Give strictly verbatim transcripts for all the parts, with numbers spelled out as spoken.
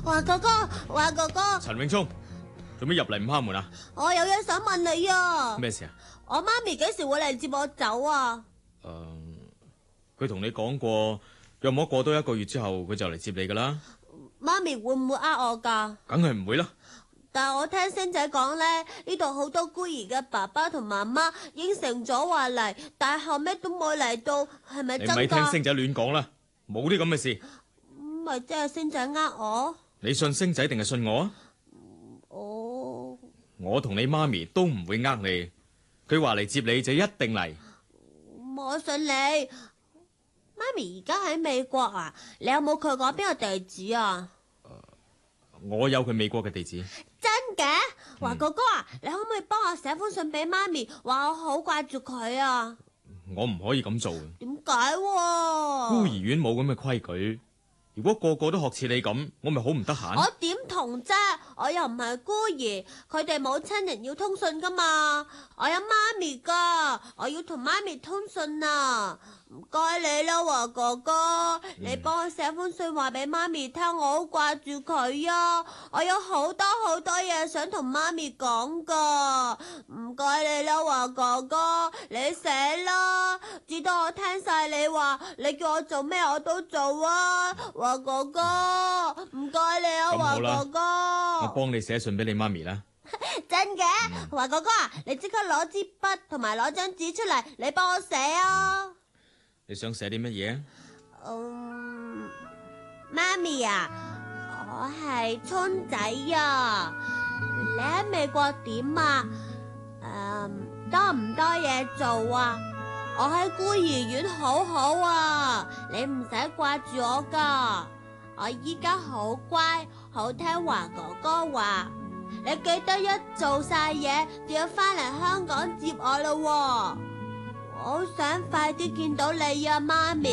華哥哥，華哥哥， 陳永聰，做咩入嚟唔敲門啊？ 我有嘢想問你啊。 咩事啊？ 我媽咪幾時會嚟接我走啊？ 誒、呃，佢同你講過，約莫過多一個月之後，佢就嚟接你噶啦。 媽咪會唔會呃我噶？ 梗係唔會啦。 但係我聽星仔講咧，呢度好多孤兒嘅爸爸同媽媽應承咗話嚟，但係後尾都冇嚟到，係咪真㗎？ 你咪聽星仔亂講啦，冇啲咁嘅事。 咪即係星仔呃我？ 你信星仔定係信我啊？ 哦， 我同你媽咪都唔會呃你，佢話嚟接你就一定嚟。 我信你。媽咪而家喺美國啊？你有冇佢講邊個地址啊？ 我有佢美國嘅地址。 真嘅？華哥哥啊，你可唔可以幫我寫封信俾媽咪，話我好掛住佢啊？ 我唔可以咁做。 點解？ 孤兒院冇咁嘅規矩，如果個個都學似你咁，我咪好唔得閒。 我點同啫？我又唔係孤兒，佢哋冇親人要通訊噶嘛。我有媽咪噶，我要同媽咪通訊啊！唔該你啦，華哥哥，你幫我寫封信話俾媽咪聽，我好掛住佢啊！我有好多好多嘢想同媽咪講噶，唔該你啦，華哥哥，你寫啦，直到我聽晒你話，你叫我做咩我都做啊！華哥哥，唔該你啊，華哥哥， 我幫你寫信俾你媽咪啦。 真嘅，華哥哥啊，你即刻攞支筆同埋攞張紙出嚟，你幫我寫啊！ 你想寫啲乜嘢啊？ 嗯，媽咪啊，我係聰仔啊，你喺美國點啊？誒，多唔多嘢做啊？我喺孤兒院好好啊，你唔使掛住我噶，我依家好乖，好聽華哥哥話。你記得一做晒嘢就要翻嚟香港接我咯喎，我好想快啲見到你啊，媽咪。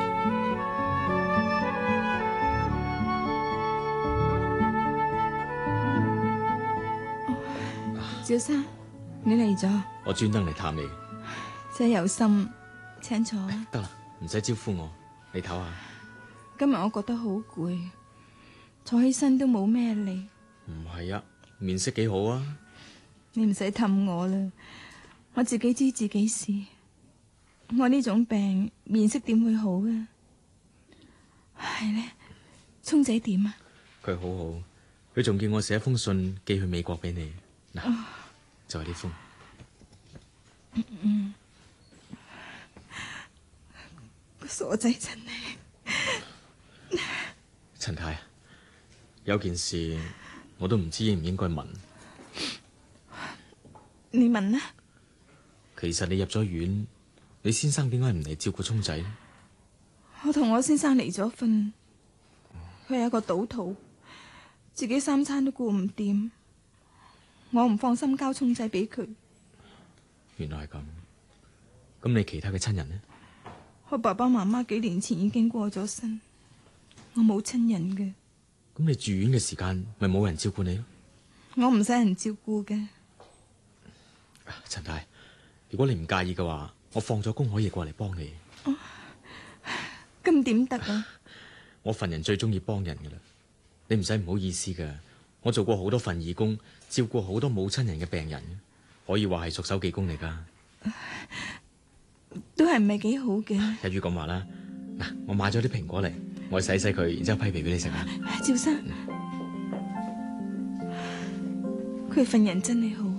趙生，你嚟咗？ 我專登嚟探你。 真係有心，請坐啊。 得啦，唔使招呼我，你唞下。 今日我覺得好攰，坐起身都冇咩力。 唔係啊，面色幾好啊。 你唔使氹我啦，我自己知自己事。我呢種病面色點會好啊？係咧，聰仔點啊？ 佢好好，佢仲叫我寫封信寄去美國俾你。嗱，哦、就係呢封。 嗯嗯，個傻仔真係。 陳太，有件事我都唔知應唔應該問。 你問啦。 其實你入咗院，你先生點解唔嚟照顧聰仔？ 我同我先生離咗婚，佢係一個賭徒，自己三餐都顧唔掂，我唔放心交聰仔俾佢。 原來係咁，咁你其他嘅親人呢？ 我爸爸媽媽幾年前已經過咗身，我冇親人嘅。 咁你住院嘅時間咪冇人照顧你咯？ 我唔使人照顧嘅。 陳太，如果你唔介意嘅話，我放咗工可以過嚟幫你。 哦，咁點得啊？ 我份人最中意幫人噶啦，你唔使唔好意思噶。我做過好多份義工，照顧好多冇親人嘅病人，可以話係熟手技工嚟噶。 都係唔係幾好嘅。 一於咁話啦，嗱，我買咗啲蘋果嚟，我洗洗佢，然之後批皮俾你食啊。 趙生，佢份人真係好。